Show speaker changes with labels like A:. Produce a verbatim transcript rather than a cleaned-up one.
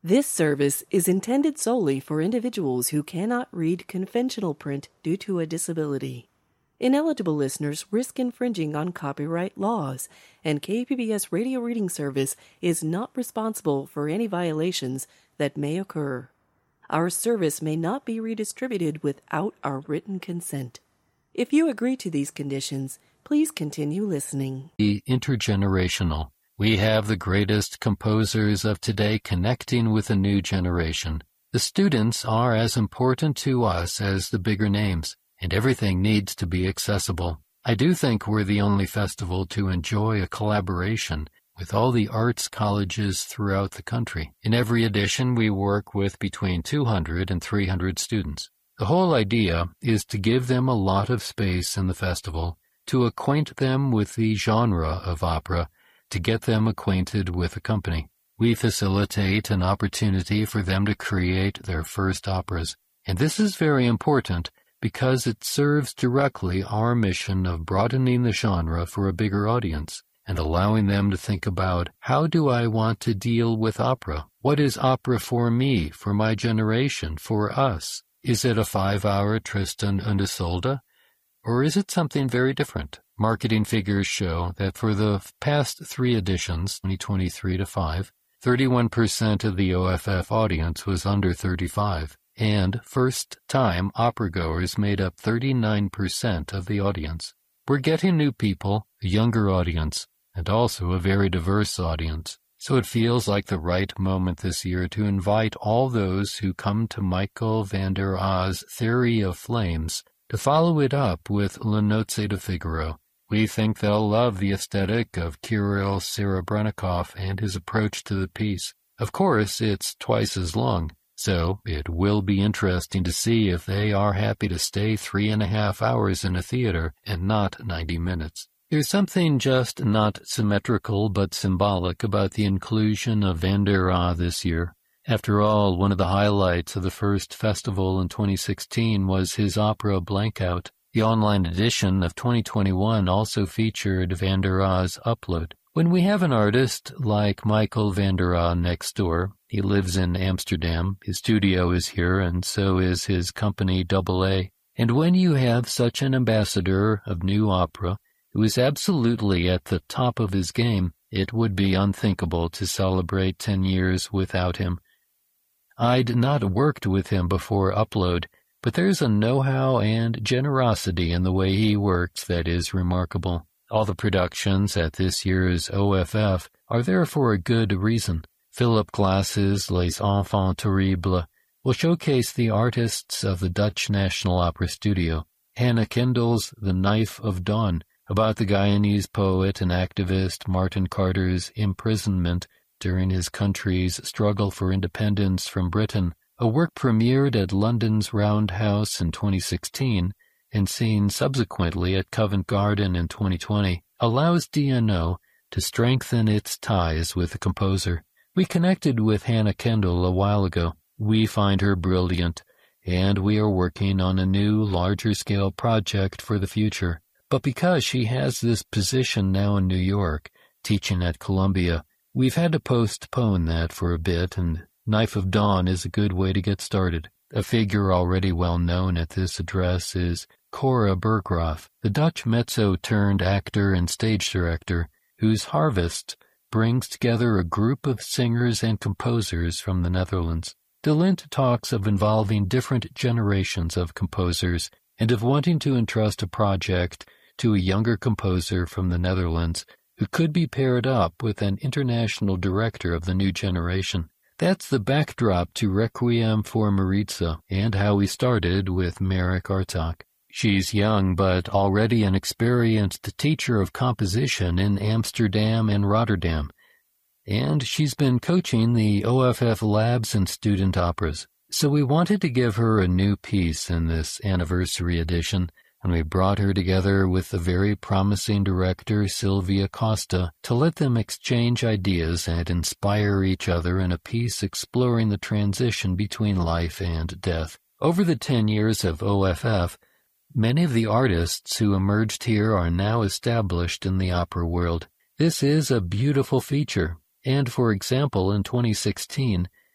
A: This service is intended solely for individuals who cannot read conventional print due to a disability. Ineligible listeners risk infringing on copyright laws, and K P B S Radio Reading Service is not responsible for any violations that may occur. Our service may not be redistributed without our written consent. If you agree to these conditions, please continue listening.
B: The intergenerational. We have the greatest composers of today connecting with a new generation. The students are as important to us as the bigger names, and everything needs to be accessible. I do think we're the only festival to enjoy a collaboration with all the arts colleges throughout the country. In every edition, we work with between two hundred and three hundred students. The whole idea is to give them a lot of space in the festival, to acquaint them with the genre of opera, to get them acquainted with the company. We facilitate an opportunity for them to create their first operas, and this is very important because it serves directly our mission of broadening the genre for a bigger audience and allowing them to think about, how do I want to deal with opera? What is opera for me, for my generation, for us? Is it a five-hour Tristan und Isolde? Or is it something very different? Marketing figures show that for the past three editions, twenty twenty-three to five, thirty-one percent of the O F F audience was under thirty-five, and first-time opera-goers made up thirty-nine percent of the audience. We're getting new people, a younger audience, and also a very diverse audience. So it feels like the right moment this year to invite all those who come to Michael van der Aa's Theory of Flames to follow it up with Le Nozze de Figaro. We think they'll love the aesthetic of Kirill Serebrennikov and his approach to the piece. Of course, it's twice as long, so it will be interesting to see if they are happy to stay three and a half hours in a theater and not ninety minutes. There's something just not symmetrical but symbolic about the inclusion of Van der Aa this year. After all, one of the highlights of the first festival in twenty sixteen was his opera Blankout. The online edition of twenty twenty-one also featured Van der Aa's Upload. When we have an artist like Michael van der Aa next door, he lives in Amsterdam, his studio is here, and so is his company Double A. And when you have such an ambassador of new opera, who is absolutely at the top of his game, it would be unthinkable to celebrate ten years without him. I'd not worked with him before Upload, but there's a know-how and generosity in the way he works that is remarkable. All the productions at this year's O F F are there for a good reason. Philip Glass's Les Enfants Terribles will showcase the artists of the Dutch National Opera Studio. Hannah Kendall's The Knife of Dawn, about the Guyanese poet and activist Martin Carter's imprisonment during his country's struggle for independence from Britain, a work premiered at London's Roundhouse in twenty sixteen and seen subsequently at Covent Garden in twenty twenty, allows D N O to strengthen its ties with the composer. We connected with Hannah Kendall a while ago. We find her brilliant, and we are working on a new, larger-scale project for the future. But because she has this position now in New York, teaching at Columbia, we've had to postpone that for a bit, and Knife of Dawn is a good way to get started. A figure already well known at this address is Cora Berggraf, the Dutch mezzo-turned-actor and stage director, whose Harvest brings together a group of singers and composers from the Netherlands. De Lint talks of involving different generations of composers and of wanting to entrust a project to a younger composer from the Netherlands who could be paired up with an international director of the new generation. That's the backdrop to Requiem for Maritza and how we started with Merrick Artak. She's young but already an experienced teacher of composition in Amsterdam and Rotterdam, and she's been coaching the O F F labs and student operas. So we wanted to give her a new piece in this anniversary edition, and we brought her together with the very promising director Sylvia Costa to let them exchange ideas and inspire each other in a piece exploring the transition between life and death. Over the ten years of O F F, many of the artists who emerged here are now established in the opera world. This is a beautiful feature, and for example, in twenty sixteen,